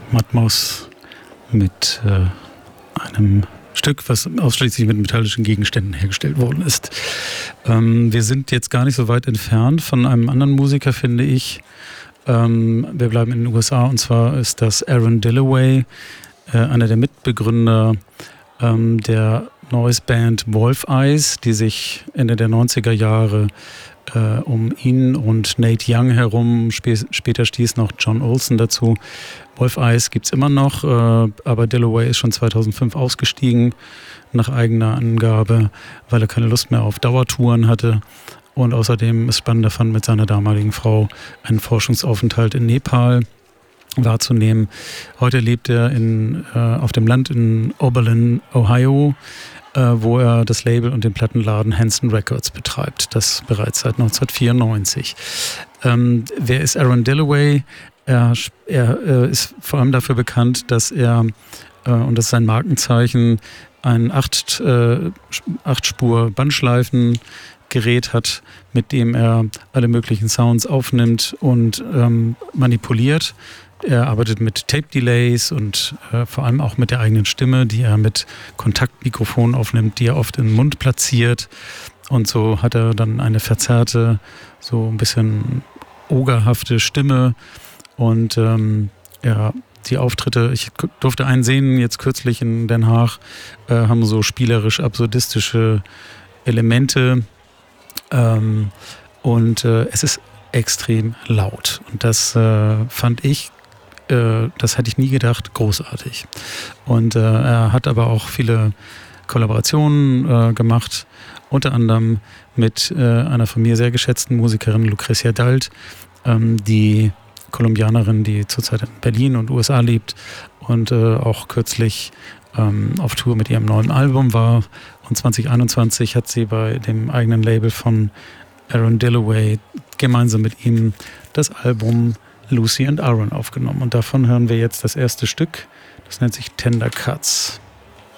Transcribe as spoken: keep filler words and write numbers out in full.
Matmos mit äh, einem Stück, was ausschließlich mit metallischen Gegenständen hergestellt worden ist. Ähm, wir sind jetzt gar nicht so weit entfernt von einem anderen Musiker, finde ich. Ähm, wir bleiben in den U S A, und zwar ist das Aaron Dillaway, äh, einer der Mitbegründer ähm, der Noise-Band Wolf Eyes, die sich Ende der neunziger Jahre äh, um ihn und Nate Young herum, sp- später stieß noch John Olsen dazu. Wolf Eyes gibt es immer noch, äh, aber Dillaway ist schon zweitausendfünf ausgestiegen, nach eigener Angabe, weil er keine Lust mehr auf Dauertouren hatte. Und außerdem ist spannender fand, mit seiner damaligen Frau einen Forschungsaufenthalt in Nepal wahrzunehmen. Heute lebt er in, äh, auf dem Land in Oberlin, Ohio, äh, wo er das Label und den Plattenladen Hanson Records betreibt. Das bereits seit neunzehnhundertvierundneunzig. Ähm, wer ist Aaron Dillaway? Er, er äh, ist vor allem dafür bekannt, dass er, äh, und das ist sein Markenzeichen, ein acht, äh, acht Spur Bandschleifengerät hat, mit dem er alle möglichen Sounds aufnimmt und ähm, manipuliert. Er arbeitet mit Tape-Delays und äh, vor allem auch mit der eigenen Stimme, die er mit Kontaktmikrofonen aufnimmt, die er oft in den Mund platziert. Und so hat er dann eine verzerrte, so ein bisschen ogerhafte Stimme. Und ähm, ja, die Auftritte, ich durfte einen sehen, jetzt kürzlich in Den Haag, äh, haben so spielerisch-absurdistische Elemente. Ähm, und äh, es ist extrem laut. Und das äh, fand ich, äh, das hätte ich nie gedacht, großartig. Und äh, er hat aber auch viele Kollaborationen äh, gemacht, unter anderem mit äh, einer von mir sehr geschätzten Musikerin, Lucrecia Dalt, ähm, die Kolumbianerin, die zurzeit in Berlin und U S A lebt und äh, auch kürzlich ähm, auf Tour mit ihrem neuen Album war. Und zwanzig einundzwanzig hat sie bei dem eigenen Label von Aaron Dillaway gemeinsam mit ihm das Album Lucy and Aaron aufgenommen. Und davon hören wir jetzt das erste Stück. Das nennt sich Tender Cuts.